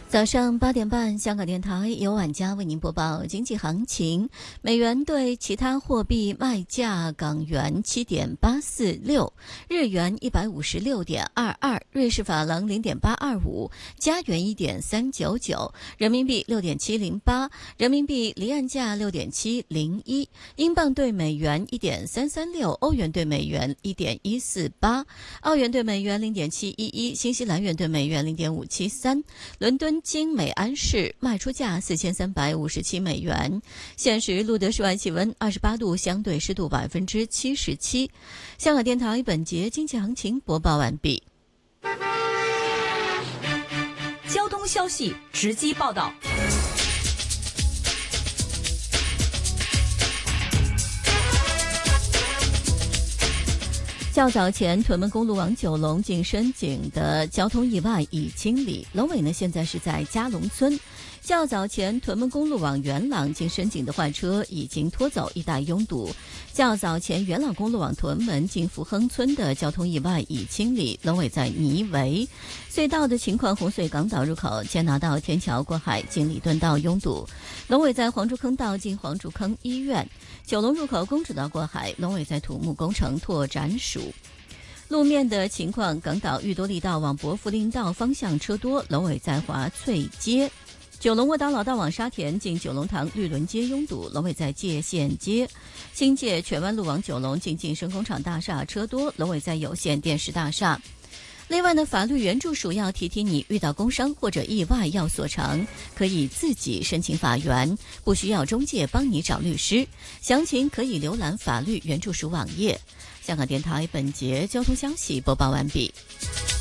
早上8点半，香港电台由晚佳为您播报经济行情。美元对其他货币卖价：港元7.846，日元156.22，瑞士法郎0.825，加元1.399，人民币6.708，人民币离岸价6.701，英镑对美元1.336，欧元对美元1.148，澳元对美元0.711，新西兰元对美元0.573。伦敦金每安士卖出价4357美元。现时录得室外气温28度，相对湿度77%。香港电台本节经济行情播报完毕。 交通消息直击报道。 较早前，屯门公路往九龙进深井的交通意外已清理，龙尾呢现在是在嘉龙村。较早前，屯门公路往元朗进深井的坏车已经拖走，一带拥堵。较早前，元朗公路往屯门进福亨村的交通意外已清理，龙尾在泥围。隧道的情况，红隧港岛入口加拿大天桥过海经礼顿道拥堵，龙尾在黄竹坑道进黄竹坑医院。九龙入口公主道过海，龙尾在土木工程拓展署。路面的情况，港岛裕多利道往薄扶林道方向车多，龙尾在华翠街。九龙卧岛老道往沙田进九龙塘绿轮街拥堵，龙尾在界限街。新界荃湾路往九龙进升工厂大厦车多，龙尾在有线电视大厦。另外呢，法律援助署要提你，遇到工伤或者意外要索偿，可以自己申请法援，不需要中介帮你找律师。详情可以浏览法律援助署网页。香港电台本节交通消息播报完毕。